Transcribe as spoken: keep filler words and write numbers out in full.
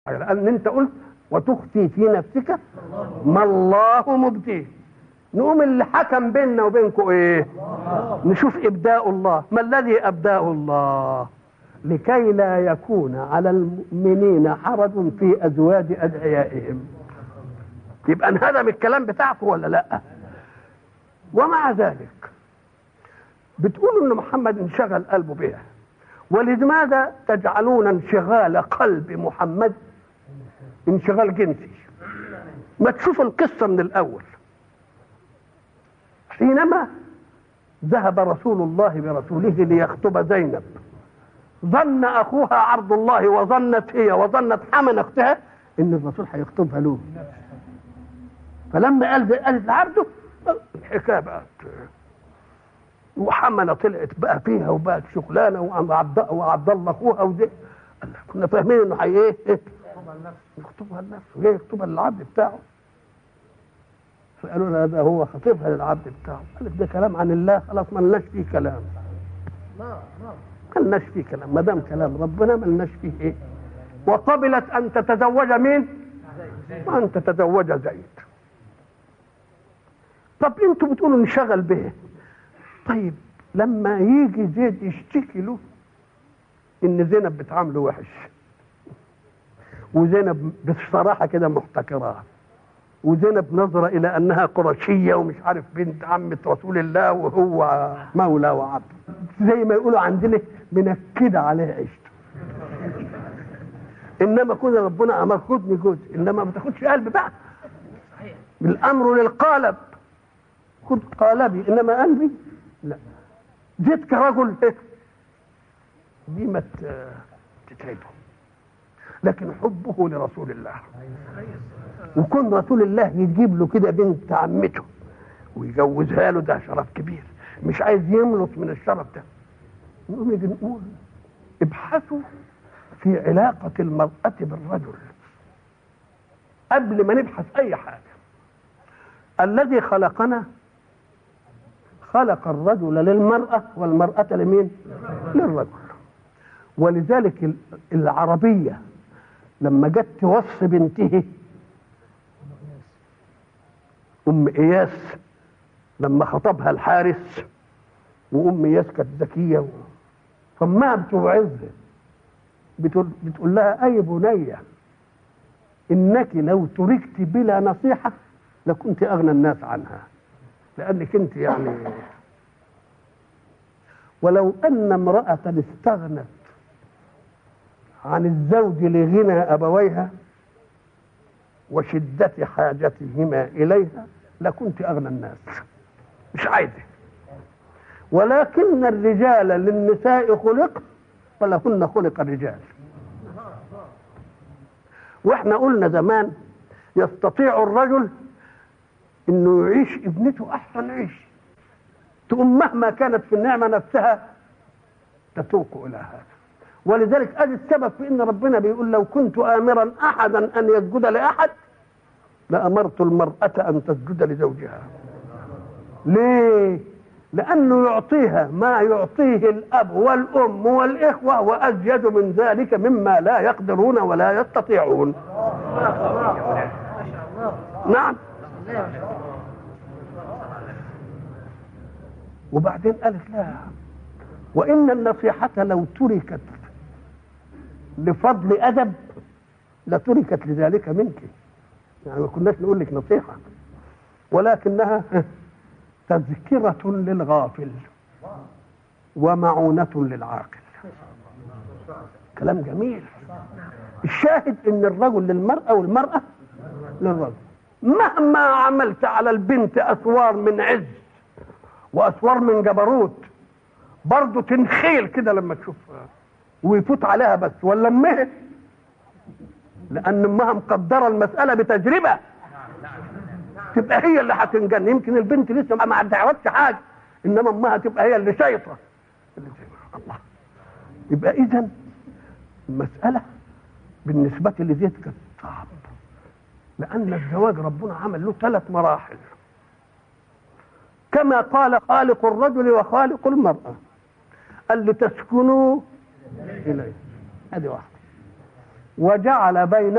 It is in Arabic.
لان انت قلت وتخفي في نفسك ما الله مبديه. نقوم اللي حكم بيننا وبينكم ايه؟ نشوف ابداء الله. ما الذي ابداء الله؟ لكي لا يكون على المؤمنين حرج في ازواج ادعيائهم. يبقى انهدم الكلام بتاعكم ولا لا؟ ومع ذلك بتقولوا ان محمد انشغل قلبه بها، ولماذا تجعلون انشغال قلب محمد انشغال جنسي؟ ما تشوف القصه من الاول. حينما ذهب رسول الله برسوله ليخطب زينب، ظن اخوها عبد الله وظنت هي وظنت حمن اختها ان الرسول هيخطبها له. فلما قال قالت لعبده الحكايه بقت، وحمنه طلعت بقى فيها وبقت شغلانه، وعبد وعبد الله اخوها وزي كنا فاهمين انه هي ايه؟ يخطبها لنفسه، ليه يخطبها للعبد بتاعه؟ فقالوا له هذا هو خطيبها للعبد بتاعه. قال لك ده كلام عن الله، خلاص ما لناش فيه كلام. ما لناش فيه كلام، ما دام كلام ربنا ما لناش فيه ايه؟ وقبلت ان تتزوج مين؟ وان تتزوج زيد. طب انتوا بتقولوا انشغل به، طيب لما يجي زيد يشتكي له ان زينب بتعامله وحش، وزينب بصراحه كده محتكراه، وزينب نظرة إلى أنها قرشية ومش عارف بنت عمة رسول الله وهو مولى وعبد، زي ما يقولوا عندنا منكدة عليها عيشته. إنما كنا ربنا أمر خدني جزء، إنما ما تاخدش قلب بقى. بالأمر للقالب، خد قالبي إنما قلبي لا. زيد كرجل دي ما تتعبه، لكن حبه لرسول الله، وكون رسول الله يجيب له كده بنت عمته ويجوزها له، ده شرف كبير، مش عايز يملط من الشرف ده. نقوم نيجي نقول ابحثوا في علاقة المرأة بالرجل قبل ما نبحث أي حاجة. الذي خلقنا خلق الرجل للمرأة والمرأة لمين؟ للرجل. ولذلك العربية لما جت توصي بنته أم إياس لما خطبها الحارس، وأم إياس كانت ذكية، فما بتوعظها بتقول, بتقول لها أي بنية إنك لو تركت بلا نصيحة لكنت أغنى الناس عنها، لأنك أنت يعني ولو أن امرأة استغنت عن الزوج لغنى أبويها وشدة حاجتهما إليها لكنت أغنى الناس. مش عايزة، ولكن الرجال للنساء خلق ولهن خلق الرجال. واحنا قلنا زمان يستطيع الرجل انه يعيش ابنته احسن عيش، تقوم مهما كانت في النعمة نفسها تتوق الى هذا. ولذلك ادي السبب في ان ربنا بيقول لو كنت امرا احدا ان يسجد لاحد لامرت المرأة ان تسجد لزوجها. ليه؟ لانه يعطيها ما يعطيه الاب والام والاخوة وازيد من ذلك مما لا يقدرون ولا يستطيعون. نعم. وبعدين قالت لا، وان النصيحة لو تركت لفضل أدب لتركت لذلك منك. يعني ما كناش نقول لك نصيحة، ولكنها تذكرة للغافل ومعونة للعاقل. كلام جميل. الشاهد ان الرجل للمرأة والمرأة للرجل. مهما عملت على البنت أسوار من عز وأسوار من جبروت برضو تنخيل كده لما تشوفها ويفوت عليها بس، ولا امها، لان امها مقدره المساله بتجربه، تبقى هي اللي هتنجن. يمكن البنت لسه ما عرفتش حاجه، انما امها تبقى هي اللي شايطه. الله. يبقى اذا المساله بالنسبه لزيد كانت صعب، لان الزواج ربنا عمل له ثلاث مراحل كما قال خالق الرجل وخالق المراه، قال لتسكنوا إليه. هذه واحدة. وجعل بين